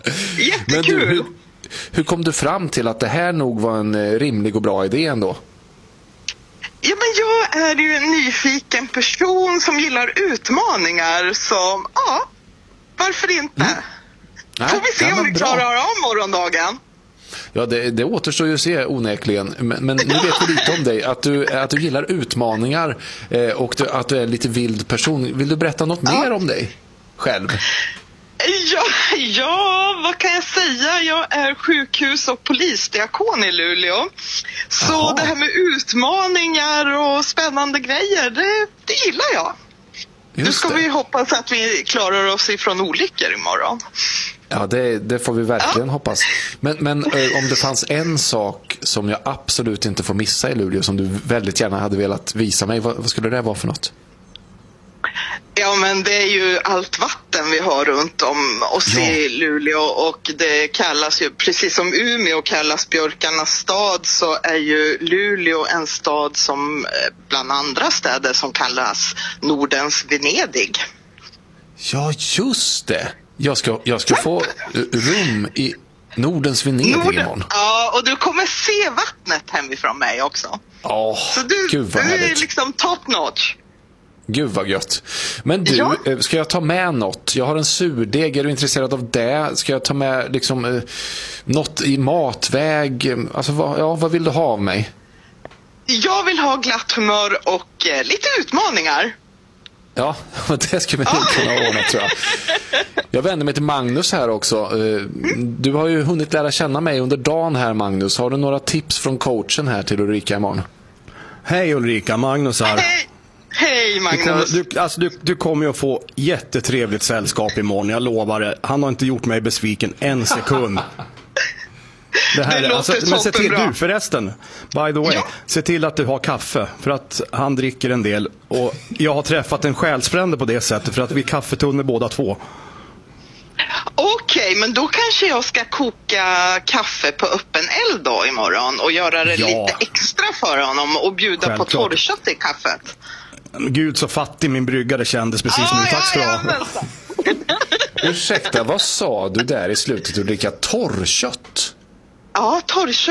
Jättekul. Men hur kom du fram till att det här nog var en rimlig och bra idé ändå? Ja, men jag är ju en nyfiken person som gillar utmaningar, så ja, varför inte? Får vi se om vi klarar av morgondagen. Ja, det återstår ju att se onekligen. Men nu vet vi lite om dig. Att du gillar utmaningar och att du är en lite vild person. Vill du berätta något mer om dig själv? Ja, vad kan jag säga? Jag är sjukhus- och polisdiakon i Luleå. Så det här med utmaningar och spännande grejer, det gillar jag. Nu ska vi hoppas att vi klarar oss ifrån olyckor imorgon. Ja, det får vi verkligen hoppas. Men om det fanns en sak som jag absolut inte får missa i Luleå, som du väldigt gärna hade velat visa mig, vad skulle det vara för något? Ja, men det är ju allt vatten vi har runt om oss i Luleå, och det kallas ju, precis som Umeå kallas björkarnas stad, så är ju Luleå en stad som bland andra städer som kallas Nordens Venedig. Ja, just det. Jag ska få rum i Nordens Venedig imorgon. Ja, och du kommer se vattnet hemifrån mig också. Så gud vad härligt. Du är liksom top notch. Gud vad gött. Men du, ska jag ta med något? Jag har en surdeg, är du intresserad av det? Ska jag ta med liksom något i matväg? Alltså vad vill du ha av mig? Jag vill ha glatt humör och lite utmaningar. Ja, det ska vi nog kunna ordna, tror jag. Jag vänder mig till Magnus här också. Du har ju hunnit lära känna mig under dagen här, Magnus. Har du några tips från coachen här till Ulrika imorgon? Hej Ulrika, Magnus här. Hej Magnus. Du kommer ju att få jättetrevligt sällskap imorgon, jag lovar det. Han har inte gjort mig besviken en sekund. Det här men se till, du förresten, by the way, se till att du har kaffe, för att han dricker en del. Och jag har träffat en själsfrände på det sättet, för att vi är kaffetunnor båda två. Okej, men då kanske jag ska koka kaffe på öppen eld då imorgon och göra det lite extra för honom och bjuda på torrkött i kaffet. Gud, så fattig min bryggare kändes precis nu. Tack ska du ha. Ursäkta, vad sa du där i slutet, Ulrika? Torrkött? Ja, torrkött.